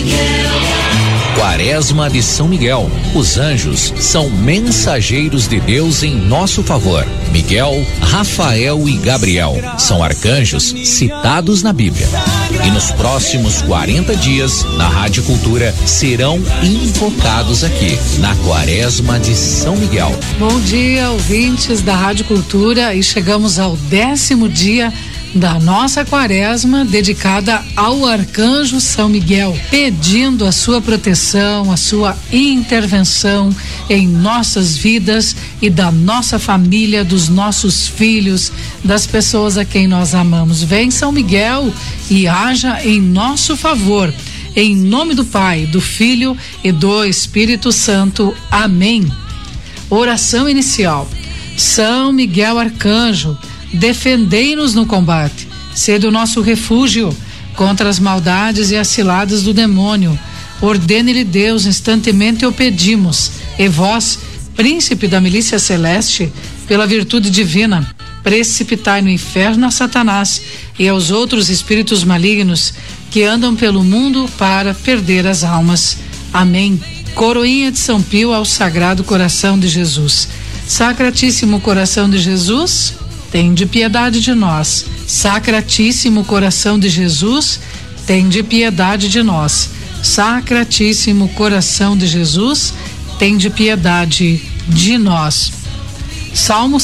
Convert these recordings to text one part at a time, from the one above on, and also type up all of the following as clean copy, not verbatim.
Quaresma de São Miguel. Os anjos são mensageiros de Deus em nosso favor. Miguel, Rafael e Gabriel são arcanjos citados na Bíblia. E nos próximos 40 dias, na Rádio Cultura, serão invocados aqui, na Quaresma de São Miguel. Bom dia, ouvintes da Rádio Cultura, e chegamos ao 10º dia da nossa quaresma dedicada ao arcanjo São Miguel, pedindo a sua proteção, a sua intervenção em nossas vidas e da nossa família, dos nossos filhos, das pessoas a quem nós amamos. Vem São Miguel e haja em nosso favor. Em nome do Pai, do Filho e do Espírito Santo. Amém. Oração inicial. São Miguel Arcanjo, defendei-nos no combate, sede o nosso refúgio contra as maldades e as ciladas do demônio. Ordene-lhe Deus, instantemente o pedimos. E vós, príncipe da milícia celeste, pela virtude divina, precipitai no inferno a Satanás e aos outros espíritos malignos que andam pelo mundo para perder as almas. Amém. Coroinha de São Pio ao Sagrado Coração de Jesus. Sacratíssimo Coração de Jesus, tende piedade de nós. Sacratíssimo Coração de Jesus, tende piedade de nós. Sacratíssimo Coração de Jesus, tende piedade de nós. Salmo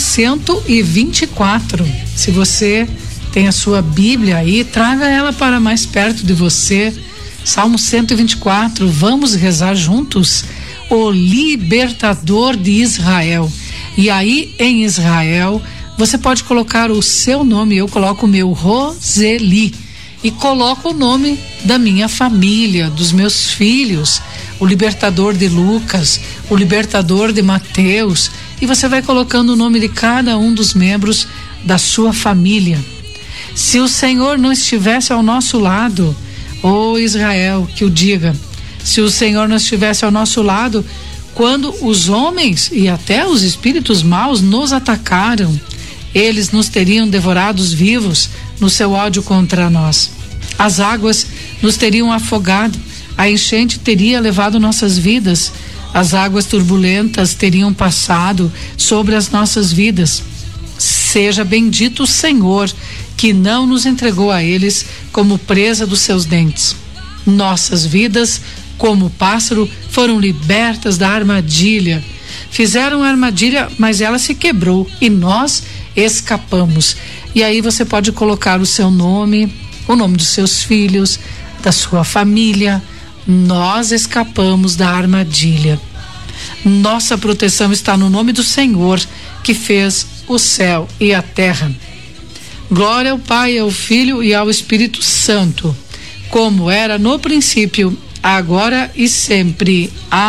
124. Se você tem a sua Bíblia aí, traga ela para mais perto de você. Salmo 124, vamos rezar juntos. O libertador de Israel. E aí em Israel, você pode colocar o seu nome, eu coloco o meu Roseli e coloco o nome da minha família, dos meus filhos, o libertador de Lucas, o libertador de Mateus, e você vai colocando o nome de cada um dos membros da sua família. Se o Senhor não estivesse ao nosso lado, ô Israel, que o diga, se o Senhor não estivesse ao nosso lado, quando os homens e até os espíritos maus nos atacaram, eles nos teriam devorados vivos no seu ódio contra nós. As águas nos teriam afogado, a enchente teria levado nossas vidas, as águas turbulentas teriam passado sobre as nossas vidas. Seja bendito o Senhor, que não nos entregou a eles como presa dos seus dentes. Nossas vidas, como pássaro, foram libertas da armadilha. Fizeram a armadilha, mas ela se quebrou e nós escapamos. E aí você pode colocar o seu nome, o nome dos seus filhos, da sua família. Nós escapamos da armadilha. Nossa proteção está no nome do Senhor, que fez o céu e a terra. Glória ao Pai, ao Filho e ao Espírito Santo, como era no princípio, agora e sempre.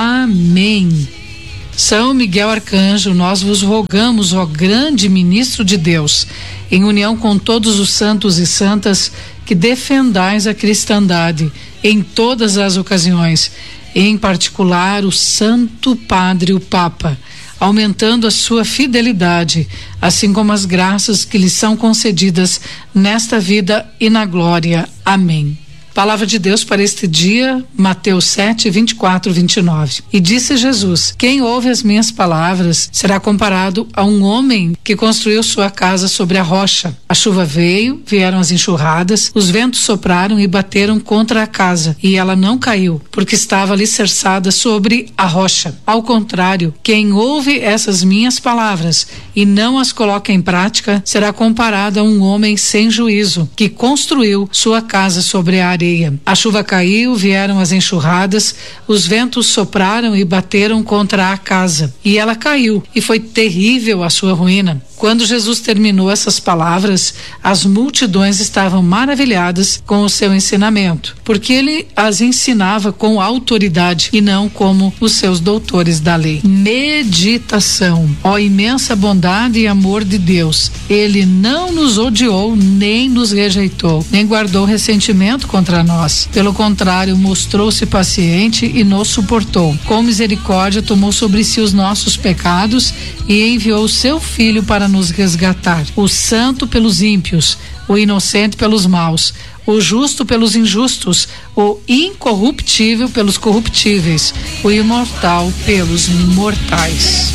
Amém. São Miguel Arcanjo, nós vos rogamos, ó grande ministro de Deus, em união com todos os santos e santas, que defendais a cristandade em todas as ocasiões, em particular o Santo Padre, o Papa, aumentando a sua fidelidade, assim como as graças que lhe são concedidas nesta vida e na glória. Amém. Palavra de Deus para este dia, Mateus 7, 24, 29. E disse Jesus: quem ouve as minhas palavras será comparado a um homem que construiu sua casa sobre a rocha. A chuva veio, vieram as enxurradas, os ventos sopraram e bateram contra a casa, e ela não caiu, porque estava alicerçada sobre a rocha. Ao contrário, quem ouve essas minhas palavras e não as coloca em prática, será comparado a um homem sem juízo, que construiu sua casa sobre a areia. A chuva caiu, vieram as enxurradas, os ventos sopraram e bateram contra a casa, e ela caiu, e foi terrível a sua ruína. Quando Jesus terminou essas palavras, as multidões estavam maravilhadas com o seu ensinamento, porque ele as ensinava com autoridade e não como os seus doutores da lei. Meditação. Ó imensa bondade e amor de Deus, ele não nos odiou, nem nos rejeitou, nem guardou ressentimento contra nós. Pelo contrário, mostrou-se paciente e nos suportou. Com misericórdia tomou sobre si os nossos pecados e enviou o seu Filho para nos resgatar. O santo pelos ímpios, o inocente pelos maus, o justo pelos injustos, o incorruptível pelos corruptíveis, o imortal pelos mortais.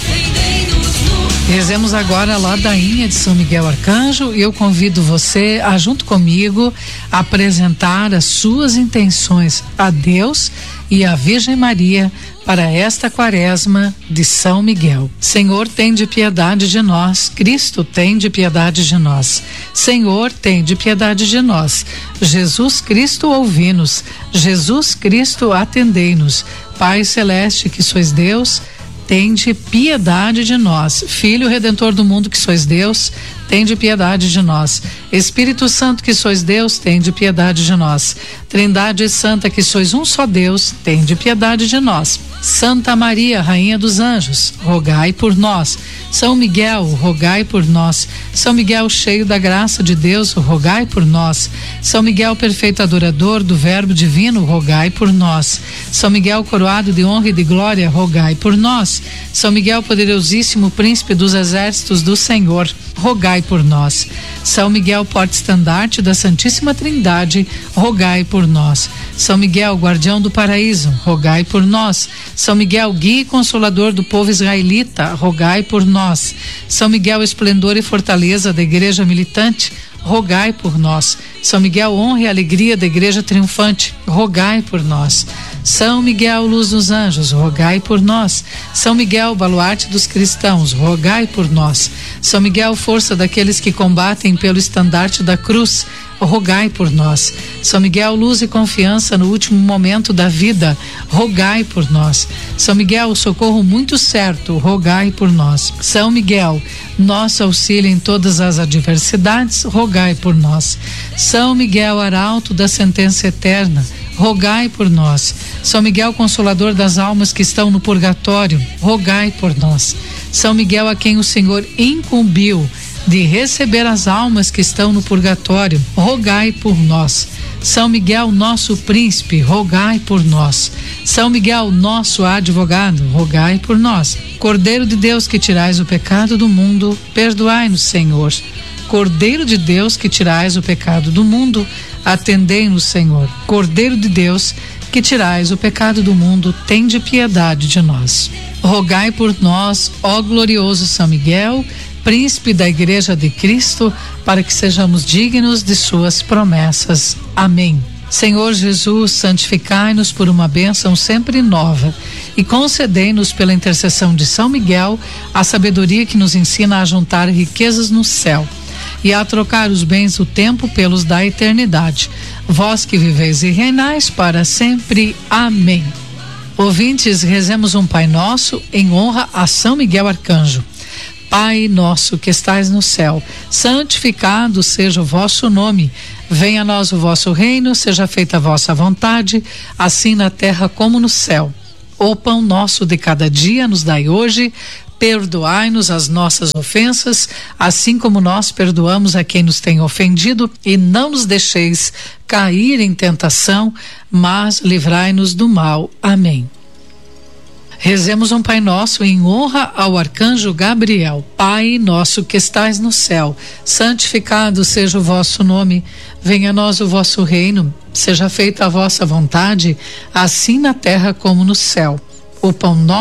Rezemos agora a ladainha de São Miguel Arcanjo, e eu convido você a, junto comigo, apresentar as suas intenções a Deus e à Virgem Maria para esta quaresma de São Miguel. Senhor, tende piedade de nós. Cristo, tende piedade de nós. Senhor, tende piedade de nós. Jesus Cristo, ouvi-nos. Jesus Cristo, atendei-nos. Pai celeste, que sois Deus, tende piedade de nós. Filho Redentor do mundo, que sois Deus, tende piedade de nós. Espírito Santo, que sois Deus, tende piedade de nós. Trindade Santa, que sois um só Deus, tende piedade de nós. Santa Maria, Rainha dos Anjos, rogai por nós. São Miguel, rogai por nós. São Miguel, cheio da graça de Deus, rogai por nós. São Miguel, perfeito adorador do Verbo divino, rogai por nós. São Miguel, coroado de honra e de glória, rogai por nós. São Miguel, poderosíssimo príncipe dos exércitos do Senhor, rogai por nós. São Miguel, porte-estandarte da Santíssima Trindade, rogai por nós. São Miguel, guardião do paraíso, rogai por nós. São Miguel, guia e consolador do povo israelita, rogai por nós. São Miguel, esplendor e fortaleza da igreja militante, rogai por nós. São Miguel, honra e alegria da igreja triunfante, rogai por nós. São Miguel, luz dos anjos, rogai por nós. São Miguel, baluarte dos cristãos, rogai por nós. São Miguel, força daqueles que combatem pelo estandarte da cruz, rogai por nós. São Miguel, luz e confiança no último momento da vida, rogai por nós. São Miguel, socorro muito certo, rogai por nós. São Miguel, nosso auxílio em todas as adversidades, rogai por nós. São Miguel, arauto da sentença eterna, rogai por nós. São Miguel, consolador das almas que estão no purgatório, rogai por nós. São Miguel, a quem o Senhor incumbiu de receber as almas que estão no purgatório, rogai por nós. São Miguel, nosso príncipe, rogai por nós. São Miguel, nosso advogado, rogai por nós. Cordeiro de Deus, que tirais o pecado do mundo, perdoai-nos, Senhor. Cordeiro de Deus, que tirais o pecado do mundo, atendei-nos, Senhor. Cordeiro de Deus, que tirais o pecado do mundo, tende piedade de nós. Rogai por nós, ó glorioso São Miguel, príncipe da Igreja de Cristo, para que sejamos dignos de suas promessas. Amém. Senhor Jesus, santificai-nos por uma bênção sempre nova e concedei-nos pela intercessão de São Miguel a sabedoria que nos ensina a juntar riquezas no céu e a trocar os bens do tempo pelos da eternidade. Vós que viveis e reinais para sempre. Amém. Ouvintes, rezemos um Pai Nosso em honra a São Miguel Arcanjo. Pai nosso que estais no céu, santificado seja o vosso nome. Venha a nós o vosso reino, seja feita a vossa vontade, assim na terra como no céu. O pão nosso de cada dia nos dai hoje. Perdoai-nos as nossas ofensas, assim como nós perdoamos a quem nos tem ofendido, e não nos deixeis cair em tentação, mas livrai-nos do mal. Amém. Rezemos um Pai Nosso em honra ao Arcanjo Gabriel. Pai nosso que estais no céu, santificado seja o vosso nome. Venha a nós o vosso reino. Seja feita a vossa vontade, assim na terra como no céu. O pão nosso